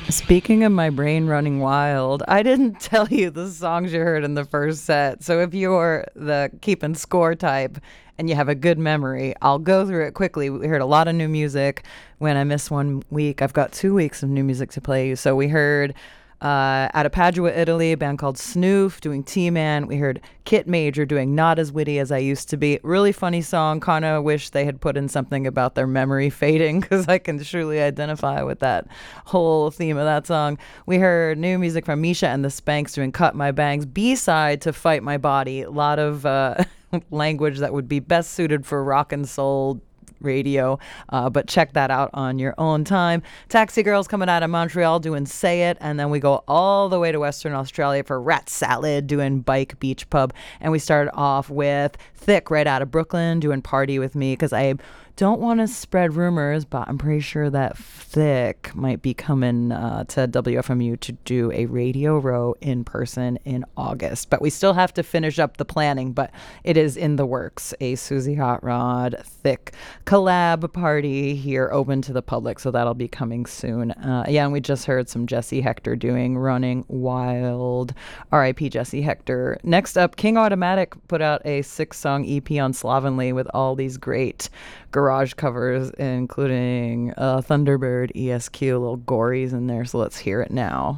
Speaking of my brain running wild, I didn't tell you the songs you heard in the first set. So if you're the keeping score type and you have a good memory, I'll go through it quickly. We heard a lot of new music. When I miss 1 week, I've got 2 weeks of new music to play you. So we heard out of Padua, Italy, a band called Snoof doing T-Man. We heard Kit Major doing Not As Witty As I Used to Be. Really funny song. Kind of wish they had put in something about their memory fading because I can surely identify with that whole theme of that song. We heard new music from Misha and the Spanks doing Cut My Bangs. B-side to Fight My Body. A lot of language that would be best suited for rock and soul radio, but check that out on your own time. Taxi Girls coming out of Montreal doing Say It, and then we go all the way to Western Australia for Rat Salad doing Bike Beach Pub, and we started off with Thick right out of Brooklyn doing Party With Me, because I don't want to spread rumors, but I'm pretty sure that Thick might be coming to WFMU to do a Radio Row in person in August. But we still have to finish up the planning, but it is in the works. A Susie Hot Rod Thick collab party here open to the public, so that'll be coming soon. And we just heard some Jesse Hector doing Running Wild. R.I.P. Jesse Hector. Next up, King Automatic put out a 6-song EP on Slovenly with all these great garage covers, including Thunderbird, ESQ, little gories in there, so let's hear it now.